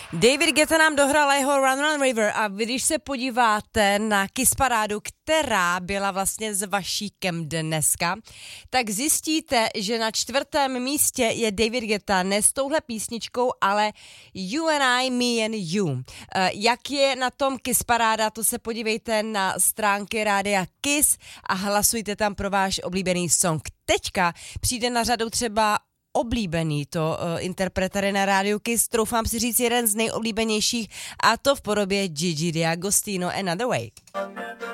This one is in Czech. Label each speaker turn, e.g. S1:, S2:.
S1: David Guetta nám dohrál jeho Run Run River a když se podíváte na Kiss parádu, která byla vlastně s Vašíkem dneska, tak zjistíte, že na 4. místě je David Guetta ne s touhle písničkou, ale You and I, Me and You. Jak je na tom Kiss paráda, to se podívejte na stránky rádia Kiss a hlasujte tam pro váš oblíbený song. Teďka přijde na řadu třeba oblíbený to interpretace na rádiu Kiss, troufám si říct jeden z nejoblíbenějších, a to v podobě Gigi D'Agostino Another Way.